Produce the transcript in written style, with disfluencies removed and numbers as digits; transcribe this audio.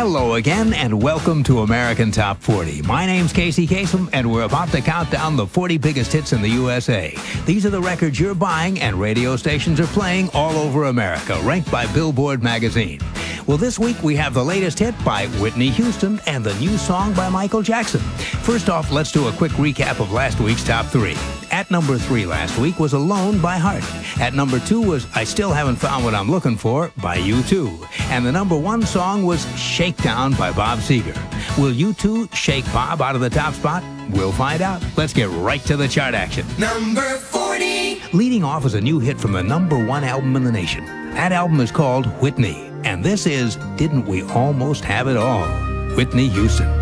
Hello again, and welcome to American Top 40. My name's Casey Kasem, and we're about to count down the 40 biggest hits in the USA. These are the records you're buying and radio stations are playing all over America, ranked by Billboard magazine. Well, this week we have the latest hit by Whitney Houston and the new song by Michael Jackson. First off, let's do a quick recap of last week's top 3. At number 3 last week was Alone by Heart. At number 2 was I Still Haven't Found What I'm Looking For by U2. And the number 1 song was Shakedown by Bob Seger. Will U2 shake Bob out of the top spot? We'll find out. Let's get right to the chart action. Number 40. Leading off is a new hit from the number 1 album in the nation. That album is called Whitney. And this is Didn't We Almost Have It All? Whitney Houston.